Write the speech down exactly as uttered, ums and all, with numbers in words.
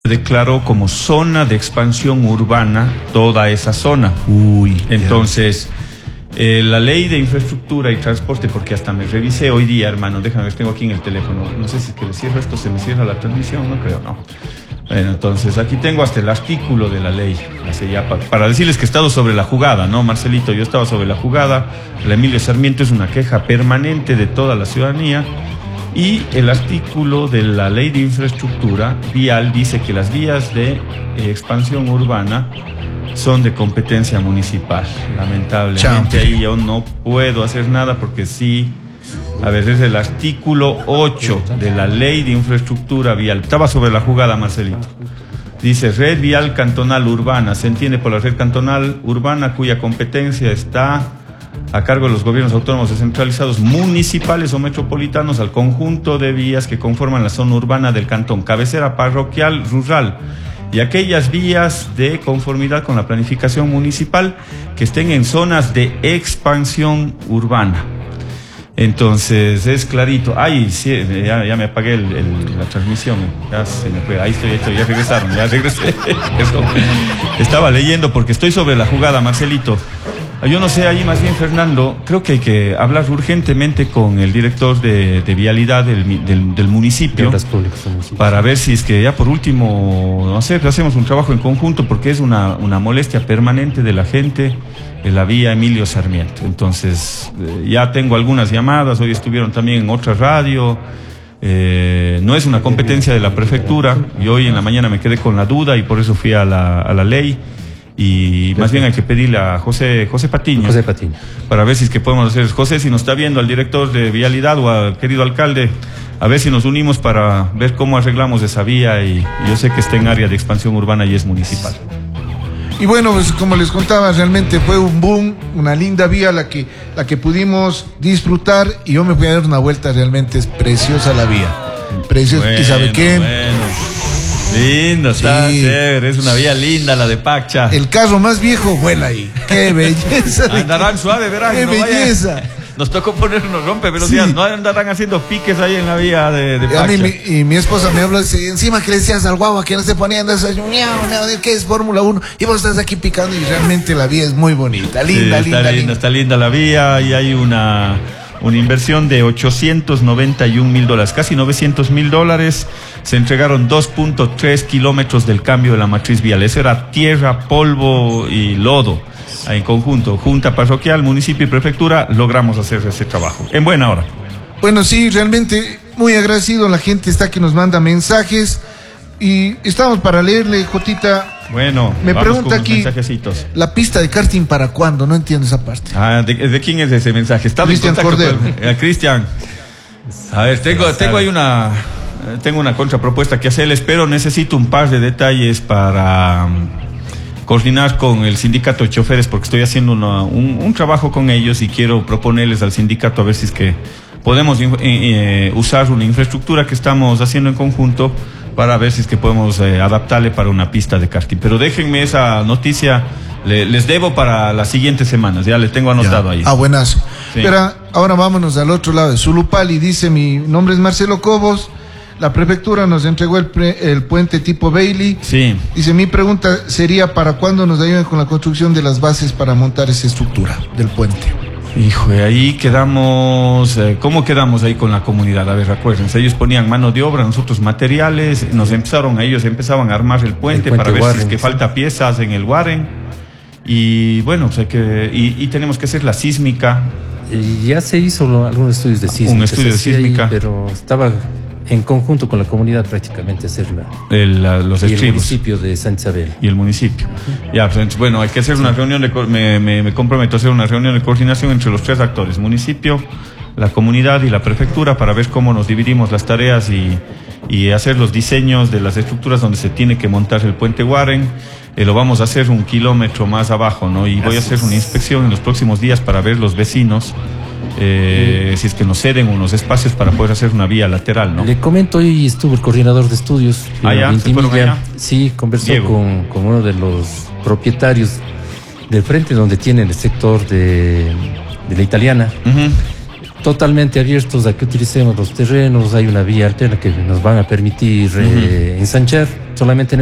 declaró como zona de expansión urbana toda esa zona. Uy. Entonces, eh, la ley de infraestructura y transporte, porque hasta me revisé hoy día, hermano, déjame ver, tengo aquí en el teléfono, no sé si es que le cierro esto, se me cierra la transmisión, no creo, no. Bueno, entonces aquí tengo hasta el artículo de la ley, así ya para, para decirles que he estado sobre la jugada, ¿no, Marcelito? Yo estaba sobre la jugada, la Emilio Sarmiento es una queja permanente de toda la ciudadanía, y el artículo de la ley de infraestructura vial dice que las vías de eh, expansión urbana son de competencia municipal. Lamentablemente Champ. ahí yo no puedo hacer nada porque sí. A ver, es el artículo ocho de la ley de infraestructura vial. Estaba sobre la jugada, Marcelito. Dice, red vial cantonal urbana. Se entiende por la red cantonal urbana cuya competencia está a cargo de los gobiernos autónomos descentralizados municipales o metropolitanos al conjunto de vías que conforman la zona urbana del cantón, cabecera parroquial, rural, y aquellas vías de conformidad con la planificación municipal que estén en zonas de expansión urbana. Entonces, es clarito. Ay, sí, ya, ya me apagué el, el, la transmisión. Ya se me fue. Ahí estoy, estoy, ya regresaron, ya regresé. Eso. Estaba leyendo porque estoy sobre la jugada, Marcelito. Yo no sé, ahí más bien, Fernando, creo que hay que hablar urgentemente con el director de, de vialidad del, del, del municipio para ver si es que ya por último, no sé, hacemos un trabajo en conjunto porque es una, una molestia permanente de la gente en la vía Emilio Sarmiento. Entonces, eh, ya tengo algunas llamadas, hoy estuvieron también en otra radio. Eh, no es una competencia de la prefectura y hoy en la mañana me quedé con la duda y por eso fui a la, a la ley. Y más bien hay que pedirle a José José Patiño, José Patiño para ver si es que podemos hacer. José, si nos está viendo al director de vialidad o al querido alcalde, a ver si nos unimos para ver cómo arreglamos esa vía. Y, y yo sé que está en área de expansión urbana y es municipal. Y bueno, pues como les contaba, realmente fue un boom, una linda vía la que, la que pudimos disfrutar. Y yo me fui a dar una vuelta, realmente es preciosa la vía. Preciosa. Bueno, ¿Y sabe qué? Bueno. Lindo, está sí. chévere, es una vía linda la de Pacha. El carro más viejo vuela ahí. ¡Qué belleza! Andarán suave, verán. ¡Qué no belleza! Vaya. Nos tocó poner unos rompevelocidades, sí. No andarán haciendo piques ahí en la vía de, de Pacha. A mí, mi, y mi esposa me habló, dice, encima que le decías al guagua que no se ponían de esas, ¿qué es Fórmula uno? Y vos estás aquí picando y realmente la vía es muy bonita, linda, sí, linda, está linda, linda. Está linda la vía y hay una... Una inversión de ochocientos noventa y un mil dólares, casi novecientos mil dólares. Se entregaron dos punto tres kilómetros del cambio de la matriz vial. Eso era tierra, polvo y lodo. En conjunto, Junta Parroquial, municipio y prefectura, logramos hacer ese trabajo. En buena hora. Bueno, sí, realmente muy agradecido. La gente está que nos manda mensajes. Y estamos para leerle, Jotita. Bueno, me pregunta aquí, la pista de karting para cuándo, no entiendo esa parte. Ah, ¿de, de quién es ese mensaje? ¿Está Cristian Cordero. Eh, Cristian. A ver, tengo, tengo ahí una, tengo una contrapropuesta que hacerles, pero necesito un par de detalles para um, coordinar con el sindicato de choferes, porque estoy haciendo una, un, un trabajo con ellos y quiero proponerles al sindicato a ver si es que podemos eh, eh, usar una infraestructura que estamos haciendo en conjunto para ver si es que podemos eh, adaptarle para una pista de karting. Pero déjenme esa noticia, le, les debo para las siguientes semanas, ya les tengo anotado ya. Ahí. Ah, buenazo. Sí. Pero ahora vámonos al otro lado de Zulupal y dice, mi nombre es Marcelo Cobos, la prefectura nos entregó el, pre, el puente tipo Bailey. Sí. Dice, mi pregunta sería, ¿para cuándo nos ayudan con la construcción de las bases para montar esa estructura del puente? Hijo, ahí quedamos, eh, ¿cómo quedamos ahí con la comunidad? A ver, acuérdense, ellos ponían mano de obra, nosotros materiales, nos empezaron, ellos empezaban a armar el puente, el puente para ver Warren, si es que sí. falta piezas en el Warren, y bueno, o sea que, y, y tenemos que hacer la sísmica. Y ya se hizo lo, algunos estudios de sísmica. Un estudio de sísmica. Ahí, pero estaba en conjunto con la comunidad prácticamente hacerla. El, la, los y estribos. el municipio de San Isabel. Y el municipio. Uh-huh. Ya, pues, bueno, hay que hacer una reunión, de, me, me, me comprometo a hacer una reunión de coordinación entre los tres actores, municipio, la comunidad y la prefectura, para ver cómo nos dividimos las tareas y, y hacer los diseños de las estructuras donde se tiene que montar el puente Warren. Eh, lo vamos a hacer un kilómetro más abajo, ¿no? Y voy a hacer una inspección en los próximos días para ver los vecinos. Eh, si es que nos ceden unos espacios para poder hacer una vía lateral, ¿no? Le comento, hoy estuvo el coordinador de estudios. Ah, ya, ¿se fueron allá? Sí, conversó con, con uno de los propietarios del frente donde tiene el sector de, de la Italiana. Uh-huh. Totalmente abiertos a que utilicemos los terrenos, hay una vía alterna que nos van a permitir uh-huh. eh, ensanchar solamente en